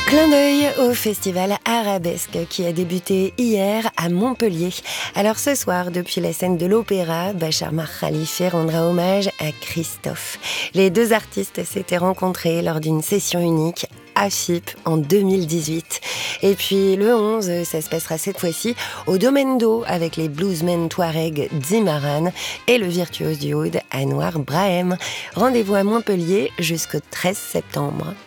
Clin d'œil au festival Arabesque qui a débuté hier à Montpellier. Alors ce soir, depuis la scène de l'opéra, Bachar Mar Khalife rendra hommage à Christophe. Les deux artistes s'étaient rencontrés lors d'une session unique à FIP en 2018. Et puis le 11, ça se passera cette fois-ci au Domaine d'Eau avec les bluesmen touareg Zimaran et le virtuose du oud Anouar Brahem. Rendez-vous à Montpellier jusqu'au 13 septembre.